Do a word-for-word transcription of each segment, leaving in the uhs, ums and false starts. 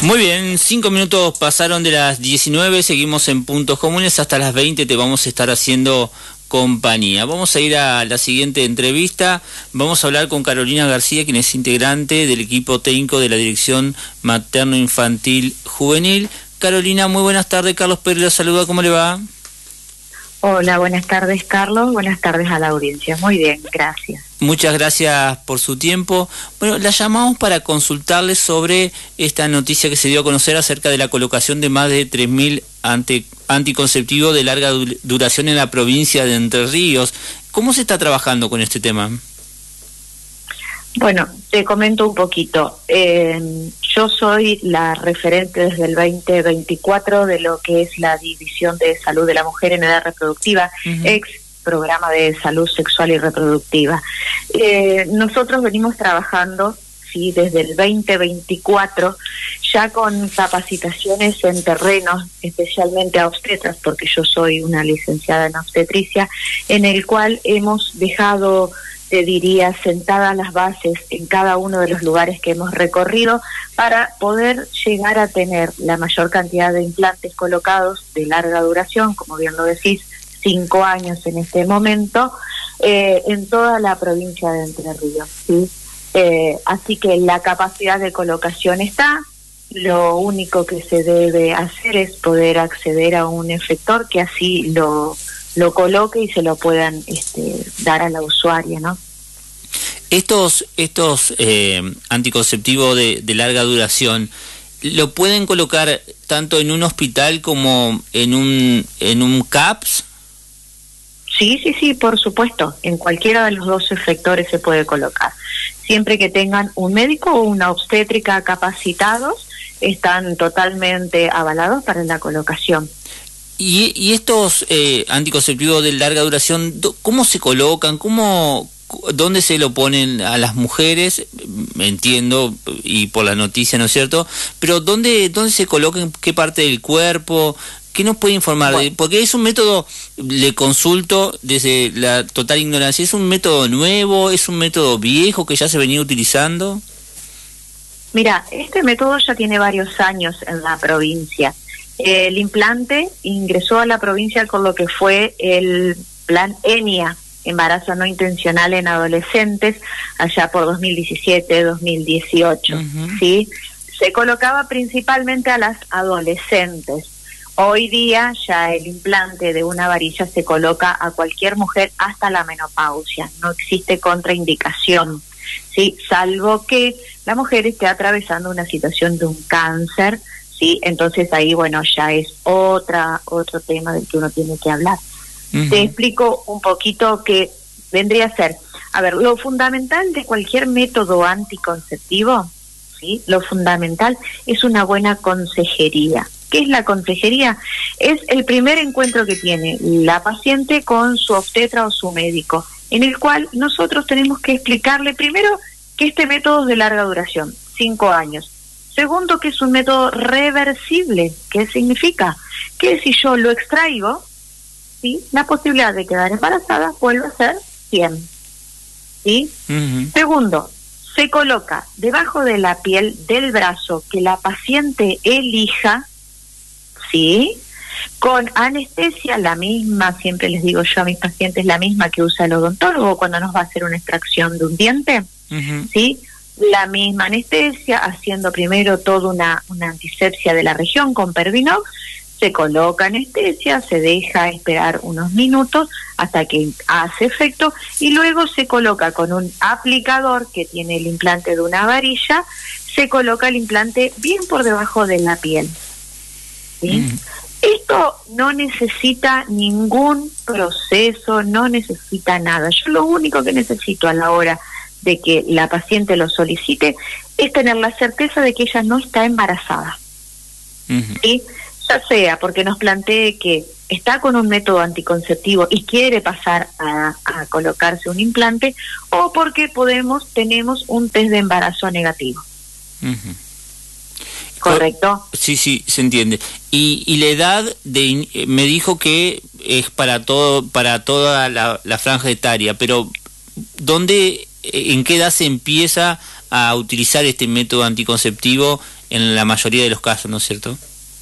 Muy bien, cinco minutos pasaron de las diecinueve, seguimos en Puntos Comunes, hasta las veinte te vamos a estar haciendo compañía. Vamos a ir a la siguiente entrevista, vamos a hablar con Carolina García, quien es integrante del equipo técnico de la Dirección Materno-Infantil Juvenil. Carolina, muy buenas tardes, Carlos Pérez la saluda, ¿cómo le va? Hola, buenas tardes, Carlos, buenas tardes a la audiencia. Muy bien, gracias. Muchas gracias por su tiempo. Bueno, la llamamos para consultarle sobre esta noticia que se dio a conocer acerca de la colocación de más de tres mil ante, anticonceptivos de larga duración en la provincia de Entre Ríos. ¿Cómo se está trabajando con este tema? Bueno, te comento un poquito. Eh, yo soy la referente desde el veinte veinticuatro de lo que es la División de Salud de la Mujer en Edad Reproductiva, uh-huh. ex Programa de Salud Sexual y Reproductiva. Eh, nosotros venimos trabajando, sí, desde el veinte veinticuatro, ya con capacitaciones en terrenos, especialmente a obstetras, porque yo soy una licenciada en obstetricia, en el cual hemos dejado, te diría, sentadas las bases en cada uno de los lugares que hemos recorrido para poder llegar a tener la mayor cantidad de implantes colocados de larga duración, como bien lo decís, cinco años en este momento, eh, en toda la provincia de Entre Ríos, ¿sí? Eh, así que la capacidad de colocación está, lo único que se debe hacer es poder acceder a un efector que así lo, lo coloque y se lo puedan este, dar a la usuaria, ¿no? Estos, estos eh, anticonceptivos de, de larga duración, ¿lo pueden colocar tanto en un hospital como en un, en un C A P S? Sí, sí, sí, por supuesto. En cualquiera de los dos efectores se puede colocar. Siempre que tengan un médico o una obstétrica capacitados, están totalmente avalados para la colocación. ¿Y, y estos eh, anticonceptivos de larga duración, cómo se colocan? ¿Cómo, dónde se lo ponen a las mujeres? Entiendo, y por la noticia, ¿no es cierto? Pero ¿dónde, dónde se colocan? ¿Qué parte del cuerpo? ¿Qué nos puede informar? Bueno. Porque es un método, le consulto desde la total ignorancia, ¿es un método nuevo? ¿Es un método viejo que ya se venía utilizando? Mira, este método ya tiene varios años en la provincia. El implante ingresó a la provincia con lo que fue el plan ENIA, embarazo no intencional en adolescentes, allá por dos mil diecisiete, dos mil dieciocho, uh-huh. ¿sí? Se colocaba principalmente a las adolescentes. Hoy día ya el implante de una varilla se coloca a cualquier mujer hasta la menopausia, no existe contraindicación, ¿sí? Salvo que la mujer esté atravesando una situación de un cáncer, ¿sí? Entonces ahí, bueno, ya es otra otro tema del que uno tiene que hablar. Uh-huh. Te explico un poquito que vendría a ser, a ver, lo fundamental de cualquier método anticonceptivo, ¿sí? Lo fundamental es una buena consejería. ¿Qué es la consejería? Es el primer encuentro que tiene la paciente con su obstetra o su médico, en el cual nosotros tenemos que explicarle primero que este método es de larga duración, cinco años. Segundo, que es un método reversible. ¿Qué significa? Que si yo lo extraigo, ¿sí?, la posibilidad de quedar embarazada vuelve a ser cien. ¿Sí? Uh-huh. Segundo, se coloca debajo de la piel del brazo que la paciente elija, ¿sí?, con anestesia, la misma, siempre les digo yo a mis pacientes, la misma que usa el odontólogo cuando nos va a hacer una extracción de un diente, uh-huh. ¿sí?, la misma anestesia, haciendo primero toda una, una antisepsia de la región con Pervinox, se coloca anestesia, se deja esperar unos minutos hasta que hace efecto y luego se coloca con un aplicador que tiene el implante de una varilla, se coloca el implante bien por debajo de la piel, ¿sí? Mm. Esto no necesita ningún proceso, no necesita nada. Yo lo único que necesito a la hora de que la paciente lo solicite es tener la certeza de que ella no está embarazada, uh-huh. ¿sí? Ya sea porque nos plantee que está con un método anticonceptivo y quiere pasar a, a colocarse un implante, o porque podemos tenemos un test de embarazo negativo. Uh-huh. ¿Correcto? Sí, sí, se entiende. Y, y la edad de me dijo que es para todo para toda la, la franja etaria, pero ¿dónde, en qué edad se empieza a utilizar este método anticonceptivo en la mayoría de los casos, ¿no es cierto?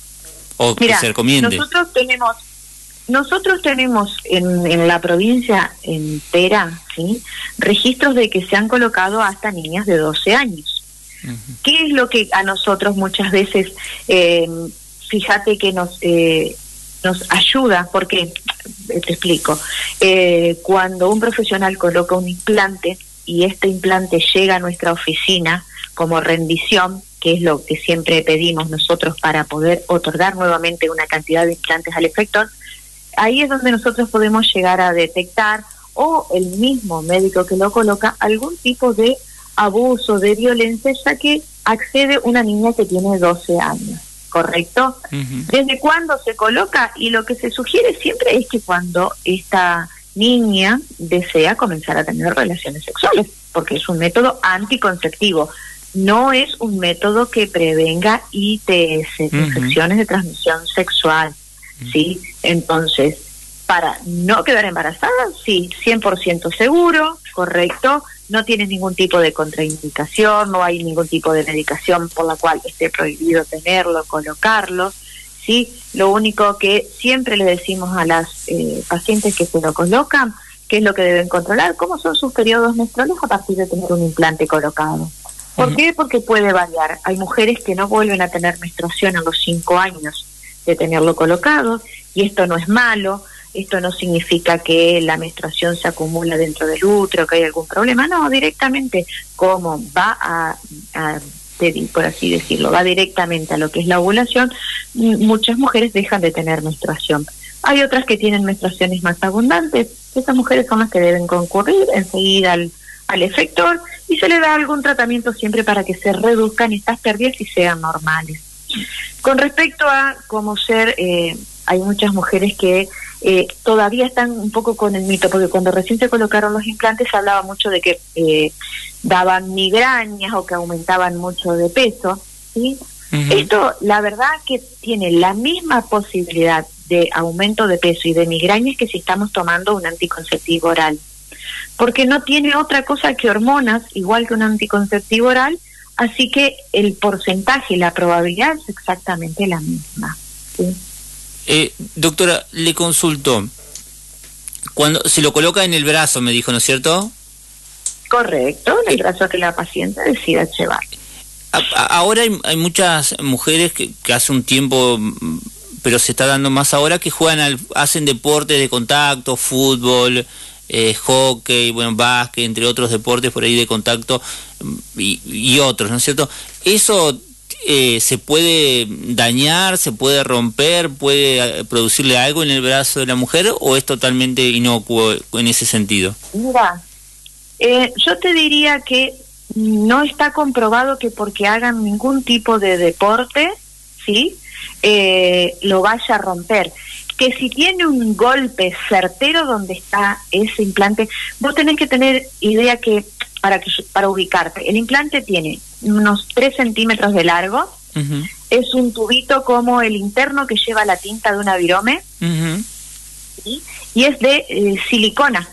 O Mira, que se recomiende. Nosotros tenemos, nosotros tenemos en, en la provincia entera, ¿sí?, registros de que se han colocado hasta niñas de doce años. Uh-huh. ¿Qué es lo que a nosotros muchas veces, eh, fíjate que nos... Eh, nos ayuda? Porque, te explico, eh, cuando un profesional coloca un implante y este implante llega a nuestra oficina como rendición, que es lo que siempre pedimos nosotros para poder otorgar nuevamente una cantidad de implantes al efector, ahí es donde nosotros podemos llegar a detectar, o el mismo médico que lo coloca, algún tipo de abuso, de violencia, ya que accede una niña que tiene doce años. ¿Correcto? Uh-huh. ¿Desde cuándo se coloca? Y lo que se sugiere siempre es que cuando esta niña desea comenzar a tener relaciones sexuales, porque es un método anticonceptivo, no es un método que prevenga I T S, uh-huh. infecciones de transmisión sexual, uh-huh. ¿sí? Entonces, para no quedar embarazada, sí, cien por ciento seguro, correcto, no tienes ningún tipo de contraindicación, no hay ningún tipo de medicación por la cual esté prohibido tenerlo, colocarlo, ¿sí? Lo único que siempre le decimos a las eh, pacientes que se lo colocan, que es lo que deben controlar, cómo son sus periodos menstruales a partir de tener un implante colocado. ¿Por uh-huh. qué? Porque puede variar. Hay mujeres que no vuelven a tener menstruación a los cinco años de tenerlo colocado, y esto no es malo. Esto no significa que la menstruación se acumula dentro del útero, que hay algún problema. No, directamente, como va a, a, por así decirlo, va directamente a lo que es la ovulación, muchas mujeres dejan de tener menstruación. Hay otras que tienen menstruaciones más abundantes. Esas mujeres son las que deben concurrir enseguida al, al efector, y se le da algún tratamiento siempre para que se reduzcan estas pérdidas y sean normales. Con respecto a cómo ser, eh, hay muchas mujeres que Eh, todavía están un poco con el mito, porque cuando recién se colocaron los implantes se hablaba mucho de que eh, daban migrañas o que aumentaban mucho de peso, ¿sí? Uh-huh. Esto, la verdad, que tiene la misma posibilidad de aumento de peso y de migrañas que si estamos tomando un anticonceptivo oral, porque no tiene otra cosa que hormonas, igual que un anticonceptivo oral, así que el porcentaje, la probabilidad es exactamente la misma, ¿sí? Eh, doctora, le consulto, cuando se lo coloca en el brazo, me dijo, ¿no es cierto? Correcto, en el brazo que la paciente decida llevar. A, a, ahora hay, hay muchas mujeres que, que hace un tiempo, pero se está dando más ahora, que juegan, al, hacen deportes de contacto, fútbol, eh, hockey, bueno, básquet, entre otros deportes por ahí de contacto y, y otros, ¿no es cierto? Eso... Eh, ¿se puede dañar, se puede romper, puede producirle algo en el brazo de la mujer, o es totalmente inocuo en ese sentido? Mira, eh, yo te diría que no está comprobado que porque hagan ningún tipo de deporte, ¿sí?, eh, lo vaya a romper. Que si tiene un golpe certero donde está ese implante, vos tenés que tener idea que para que para ubicarte, el implante tiene unos tres centímetros de largo, uh-huh. es un tubito como el interno que lleva la tinta de una virome, uh-huh. ¿sí?, y es de eh, silicona,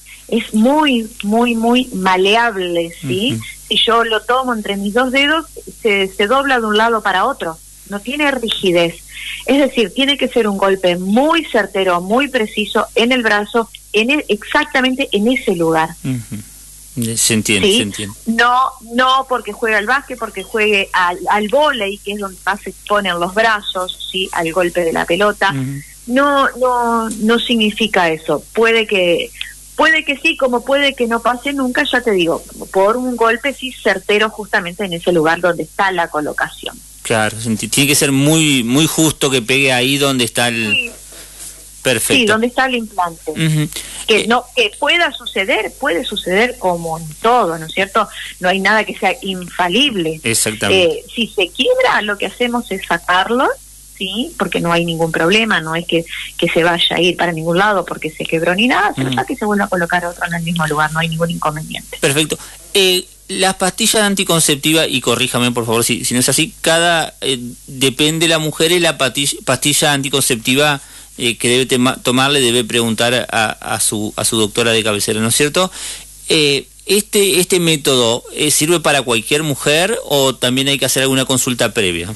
es muy, muy, muy maleable, ¿sí? Uh-huh. Si yo lo tomo entre mis dos dedos, se, se dobla de un lado para otro, no tiene rigidez, es decir, tiene que ser un golpe muy certero, muy preciso en el brazo, en el, exactamente en ese lugar. Uh-huh. Se entiende, ¿sí? se entiende. No, no porque juegue al básquet, porque juegue al, al vóley, que es donde más se exponen los brazos, sí, al golpe de la pelota. Uh-huh. No, no, no significa eso. Puede que, puede que sí, como puede que no pase nunca, ya te digo, por un golpe sí certero justamente en ese lugar donde está la colocación. Claro, tiene que ser muy, muy justo que pegue ahí donde está el... Sí. Perfecto. Sí, donde está el implante. Uh-huh. Que no, que pueda suceder, puede suceder como en todo, ¿no es cierto? No hay nada que sea infalible. Exactamente. Eh, si se quiebra, lo que hacemos es sacarlo, ¿sí? Porque no hay ningún problema, no es que, que se vaya a ir para ningún lado porque se quebró ni nada, se uh-huh. lo saca y se vuelve a colocar otro en el mismo lugar, no hay ningún inconveniente. Perfecto. Eh, las pastillas anticonceptivas, y corríjame por favor si, si no es así, cada eh, depende la mujer y la pastilla, pastilla anticonceptiva eh, que debe tema, tomarle, debe preguntar a, a, su, a su doctora de cabecera, ¿no es cierto? Eh, ¿este, este método eh, sirve para cualquier mujer o también hay que hacer alguna consulta previa?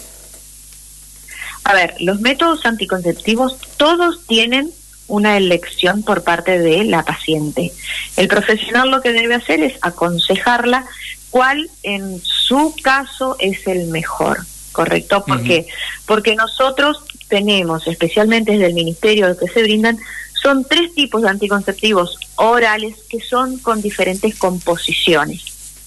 A ver, los métodos anticonceptivos todos tienen una elección por parte de la paciente. El profesional lo que debe hacer es aconsejarla cuál en su caso es el mejor, ¿correcto? ¿Por qué? Uh-huh. Porque nosotros tenemos, especialmente desde el ministerio que se brindan, son tres tipos de anticonceptivos orales que son con diferentes composiciones,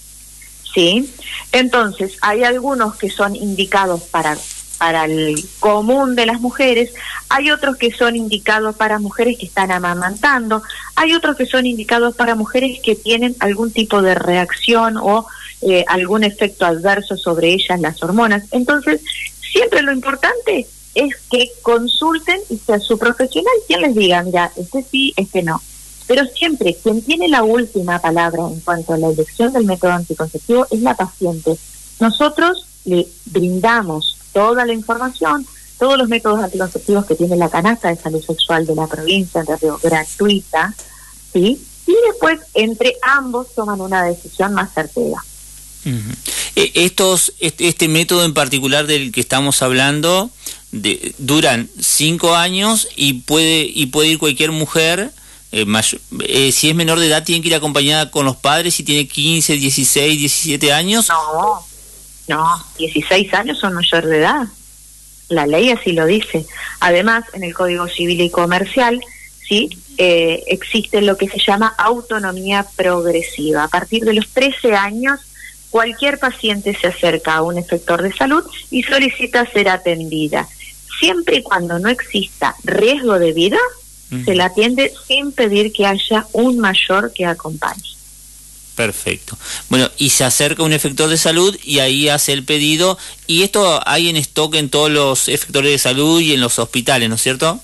¿sí? Entonces, hay algunos que son indicados para para el común de las mujeres, hay otros que son indicados para mujeres que están amamantando, hay otros que son indicados para mujeres que tienen algún tipo de reacción o eh, algún efecto adverso sobre ellas, las hormonas. Entonces, siempre lo importante es que consulten y sea su profesional quien les diga, mira, este sí, este no. Pero siempre quien tiene la última palabra en cuanto a la elección del método anticonceptivo es la paciente. Nosotros le brindamos toda la información, todos los métodos anticonceptivos que tiene la canasta de salud sexual de la provincia de Río, gratuita, ¿sí? Y después entre ambos toman una decisión más certera. Uh-huh. Eh, estos, este, este método en particular del que estamos hablando de, duran cinco años y puede y puede ir cualquier mujer. Eh, mayor, eh, si es menor de edad tiene que ir acompañada con los padres. Si tiene quince, dieciséis, diecisiete años. No. No, dieciséis años son mayor de edad. La ley así lo dice. Además, en el Código Civil y Comercial, sí, eh, existe lo que se llama autonomía progresiva. A partir de los trece años, cualquier paciente se acerca a un efector de salud y solicita ser atendida. Siempre y cuando no exista riesgo de vida, uh-huh, se la atiende sin pedir que haya un mayor que acompañe. Perfecto. Bueno, y se acerca un efector de salud y ahí hace el pedido. Y esto hay en stock en todos los efectores de salud y en los hospitales, ¿no es cierto?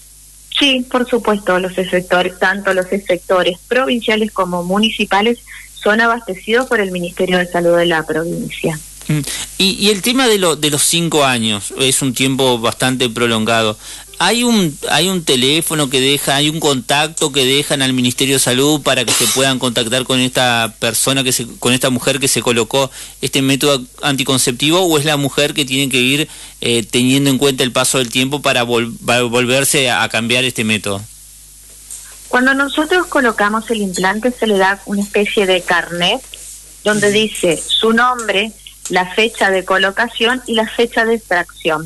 Sí, por supuesto, los efectores, tanto los efectores provinciales como municipales, son abastecidos por el Ministerio de Salud de la provincia. Y, y el tema de, lo, de los cinco años, es un tiempo bastante prolongado. ¿Hay un hay un teléfono que deja, hay un contacto que dejan al Ministerio de Salud para que se puedan contactar con esta persona, que se, con esta mujer que se colocó este método anticonceptivo, o es la mujer que tiene que ir eh, teniendo en cuenta el paso del tiempo para, vol, para volverse a, a cambiar este método? Cuando nosotros colocamos el implante se le da una especie de carnet donde dice su nombre, la fecha de colocación y la fecha de extracción.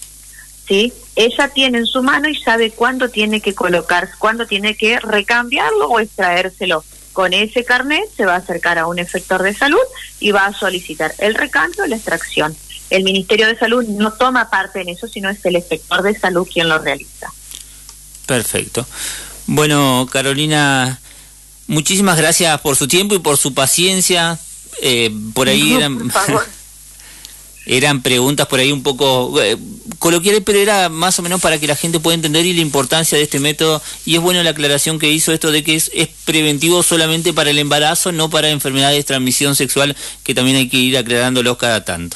¿Sí? Ella tiene en su mano y sabe cuándo tiene que colocar, cuándo tiene que recambiarlo o extraérselo. Con ese carnet se va a acercar a un efector de salud y va a solicitar el recambio o la extracción. El Ministerio de Salud no toma parte en eso, sino es el efector de salud quien lo realiza. Perfecto. Bueno, Carolina, muchísimas gracias por su tiempo y por su paciencia. Eh, por ahí no, eran... por favor. Eran preguntas por ahí un poco eh, coloquiales, pero era más o menos para que la gente pueda entender y la importancia de este método. Y es bueno la aclaración que hizo esto de que es, es preventivo solamente para el embarazo, no para enfermedades de transmisión sexual, que también hay que ir aclarándolos cada tanto.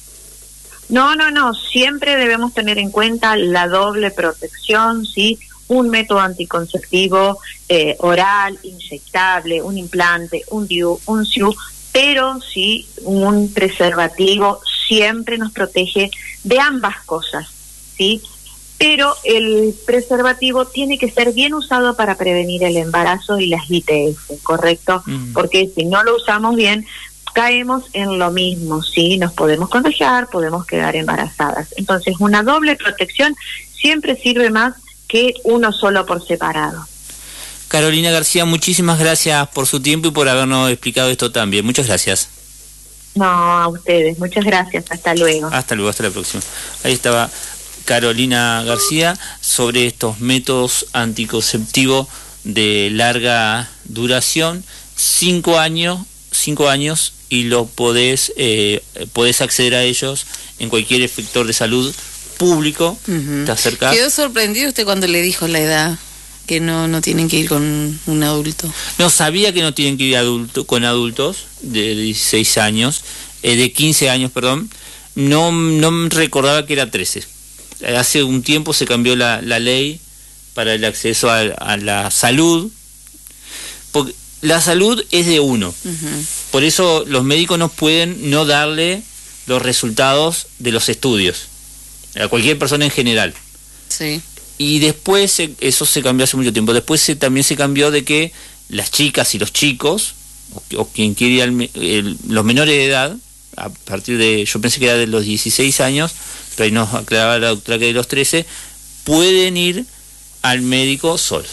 No, no, no. Siempre debemos tener en cuenta la doble protección, ¿sí? Un método anticonceptivo eh, oral, inyectable, un implante, un D I U, un S I U, pero sí un preservativo siempre nos protege de ambas cosas, ¿sí? Pero el preservativo tiene que ser bien usado para prevenir el embarazo y las I T S, ¿correcto? Mm. Porque si no lo usamos bien, caemos en lo mismo, ¿sí? Nos podemos contagiar, podemos quedar embarazadas. Entonces, una doble protección siempre sirve más que uno solo por separado. Carolina García, muchísimas gracias por su tiempo y por habernos explicado esto también. Muchas gracias. No, a ustedes. Muchas gracias. Hasta luego. Hasta luego, hasta la próxima. Ahí estaba Carolina García sobre estos métodos anticonceptivos de larga duración, cinco años, cinco años y lo podés, eh, podés acceder a ellos en cualquier efector de salud público. Uh-huh. Te acercás. ¿Quedó sorprendido usted cuando le dijo la edad? Que no no tienen que ir con un adulto. No, sabía que no tienen que ir adulto, con adultos de dieciséis años, eh, de quince años, perdón. No, no recordaba que era trece. Hace un tiempo se cambió la, la ley para el acceso a, a la salud. Porque la salud es de uno. Uh-huh. Por eso los médicos no pueden no darle los resultados de los estudios a cualquier persona en general. Sí. Y después, se, eso se cambió hace mucho tiempo, después se, también se cambió de que las chicas y los chicos, o, o quien quiere ir al, el, los menores de edad, a partir de, yo pensé que era de los dieciséis años, pero ahí nos aclaraba la doctora que de los trece, pueden ir al médico solos.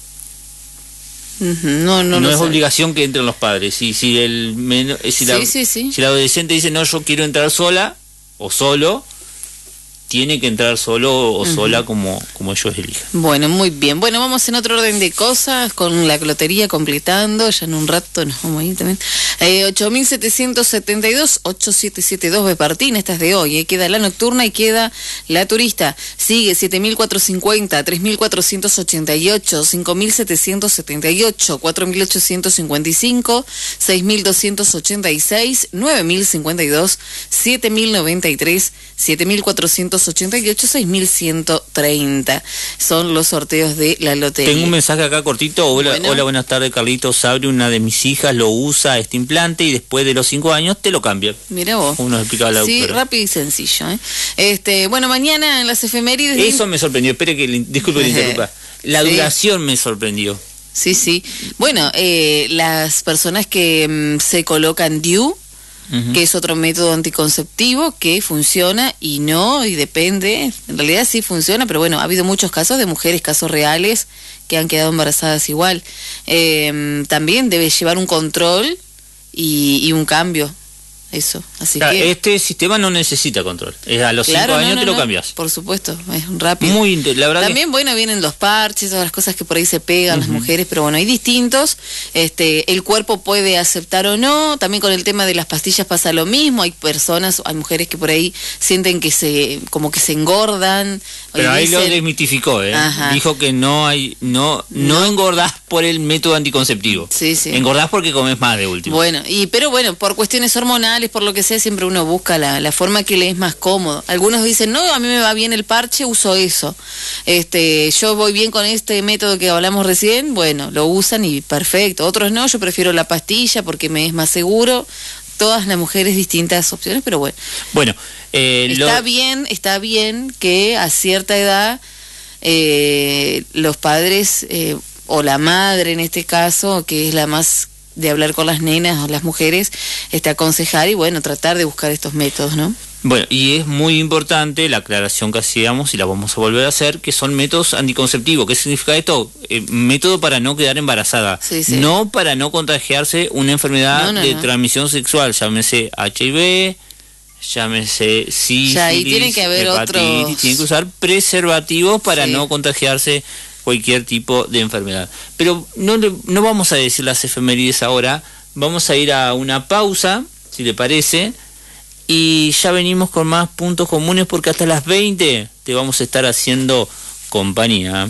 Uh-huh. No, no, no es sabe. obligación que entren los padres. Y si el menor, si, la, sí, sí, sí. si el adolescente dice no, yo quiero entrar sola o solo, tiene que entrar solo o uh-huh. sola como, como ellos elijan. Bueno, muy bien. Bueno, vamos en otro orden de cosas, con la lotería completando, ya en un rato nos vamos a ir también. Eh, ocho mil setecientos setenta y dos, ocho mil setecientos setenta y dos Bepartín, esta es de hoy, eh. Queda la nocturna y queda la turista. Sigue siete mil cuatrocientos cincuenta, tres mil cuatrocientos ochenta y ocho, cinco mil setecientos setenta y ocho, cuatro mil ochocientos cincuenta y cinco, seis mil doscientos ochenta y seis, nueve mil cincuenta y dos, siete mil noventa y tres, siete mil cuatrocientos ochenta y ocho, seis mil ciento treinta. Son los sorteos de la lotería. Tengo un mensaje acá cortito. Hola, bueno. hola buenas tardes, Carlitos Sabri. Una de mis hijas lo usa este implante y después de los cinco años te lo cambia. Mira vos. Como nos explicaba la sí, doctora. rápido y sencillo. ¿eh? Este, bueno, mañana en las efemérides... Eso me sorprendió. Espere que, le, disculpe que le interrumpa. La sí. duración me sorprendió. Sí, sí. Bueno, eh, las personas que mm, se colocan D I U, uh-huh. que es otro método anticonceptivo que funciona y no, y depende, en realidad sí funciona, pero bueno, ha habido muchos casos de mujeres, casos reales, que han quedado embarazadas igual. Eh, también debe llevar un control y, y un cambio, eso, así claro, que... Este sistema no necesita control, es a los cinco claro, años no, no, te lo no, cambias. por supuesto, es rápido. Muy, la verdad también, que... bueno, vienen los parches, todas las cosas que por ahí se pegan uh-huh. las mujeres, pero bueno, hay distintos. Este, el cuerpo puede aceptar o no. También con el tema de las pastillas pasa lo mismo. Hay personas, hay mujeres que por ahí sienten que se, como que se engordan. Pero ahí dicen... lo desmitificó, ¿eh? Ajá. Dijo que no hay, no, no, no engordás por el método anticonceptivo. Sí, sí. Engordás porque comes más de último. Bueno, y pero bueno, por cuestiones hormonales, por lo que sea, siempre uno busca la, la forma que le es más cómodo. Algunos dicen, no, a mí me va bien el parche, uso eso. Este, yo voy bien con este método que hablamos recién, bueno, lo usan y perfecto. Otros no, yo prefiero la pastilla porque me es más seguro. Todas las mujeres distintas opciones, pero bueno. Bueno, eh, está lo... bien, está bien que a cierta edad eh, los padres eh, o la madre en este caso, que es la más de hablar con las nenas o las mujeres, este, aconsejar y bueno, tratar de buscar estos métodos, ¿no? Bueno, y es muy importante la aclaración que hacíamos, y la vamos a volver a hacer, que son métodos anticonceptivos. ¿Qué significa esto? Eh, método para no quedar embarazada, sí, sí. no para no contagiarse una enfermedad no, no, de no. transmisión sexual, llámese H I V, llámese sífilis, ya, ahí tiene que haber hepatitis, otros... tiene que usar preservativos para sí. no contagiarse cualquier tipo de enfermedad. Pero no, no vamos a decir las efemérides ahora, vamos a ir a una pausa, si le parece, y ya venimos con más puntos comunes porque hasta las veinte te vamos a estar haciendo compañía.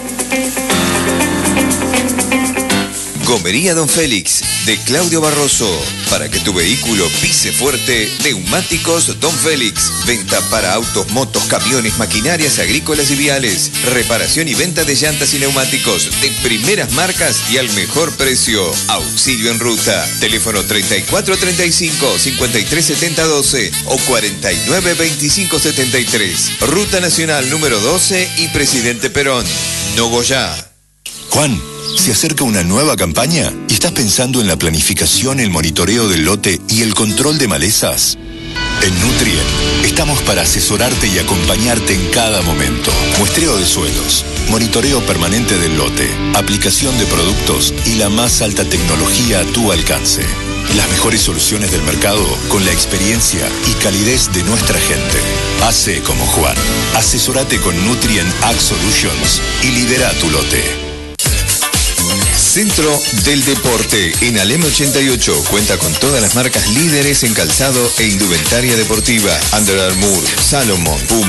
Gomería Don Félix, de Claudio Barroso. Para que tu vehículo pise fuerte, Neumáticos Don Félix. Venta para autos, motos, camiones, maquinarias agrícolas y viales. Reparación y venta de llantas y neumáticos de primeras marcas y al mejor precio. Auxilio en ruta. Teléfono treinta y cuatro treinta y cinco, cincuenta y tres setenta doce o cuarenta y nueve veinticinco setenta y tres. Ruta Nacional número doce y Presidente Perón. Nogoyá. Juan, se acerca una nueva campaña y estás pensando en la planificación, el monitoreo del lote y el control de malezas. En Nutrien estamos para asesorarte y acompañarte en cada momento. Muestreo de suelos, monitoreo permanente del lote, aplicación de productos y la más alta tecnología a tu alcance. Las mejores soluciones del mercado con la experiencia y calidez de nuestra gente. Hace como Juan. Asesorate con Nutrien Ag Solutions y lidera tu lote. Centro del Deporte en Alem ochenta y ocho cuenta con todas las marcas líderes en calzado e indumentaria deportiva. Under Armour, Salomon, Puma,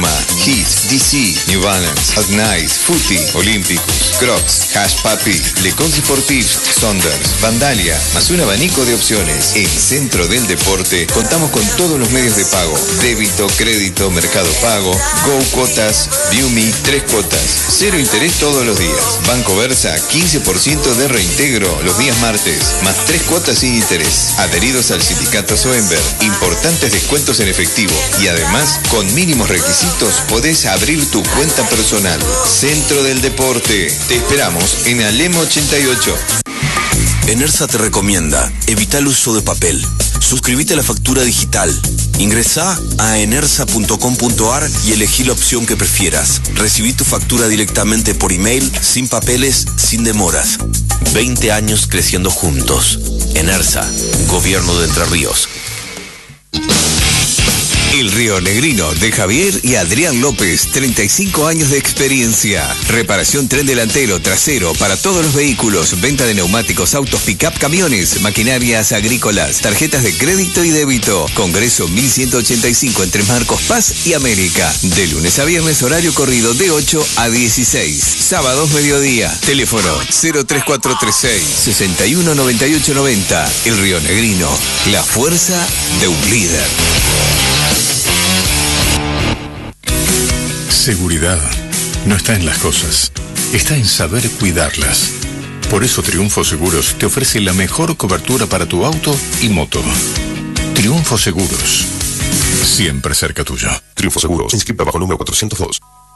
Kiss, D C, New Balance, Agnice, Footy, Olympicus, Crocs, Hash Puppy, Lecons Sportifs, Sonders, Vandalia, más un abanico de opciones. En Centro del Deporte contamos con todos los medios de pago: débito, crédito, mercado pago, Go Cuotas, ViewMe, tres cuotas, cero interés todos los días. Banco Versa, quince por ciento de reintegro los días martes, más tres cuotas sin interés. Adheridos al sindicato Soenber, importantes descuentos en efectivo y además, con mínimos requisitos, podés abrir tu cuenta personal. Centro del Deporte. Te esperamos en Alem ochenta y ocho. Enersa te recomienda, evita el uso de papel. Suscríbete a la factura digital. Ingresá a enersa punto com punto ar y elegí la opción que prefieras. Recibí tu factura directamente por email, sin papeles, sin demoras. veinte años creciendo juntos. Enersa, Gobierno de Entre Ríos. El Río Negrino de Javier y Adrián López, treinta y cinco años de experiencia. Reparación tren delantero, trasero para todos los vehículos, venta de neumáticos, autos, pick-up, camiones, maquinarias agrícolas, tarjetas de crédito y débito. Congreso mil ciento ochenta y cinco entre Marcos Paz y América. De lunes a viernes, horario corrido de ocho a dieciséis. Sábados mediodía. Teléfono cero tres cuatro tres seis, seis uno nueve ocho nueve cero. El Río Negrino, la fuerza de un líder. Seguridad no está en las cosas, está en saber cuidarlas. Por eso Triunfo Seguros te ofrece la mejor cobertura para tu auto y moto. Triunfo Seguros, siempre cerca tuyo. Triunfo Seguros, inscrita bajo número cuatrocientos dos.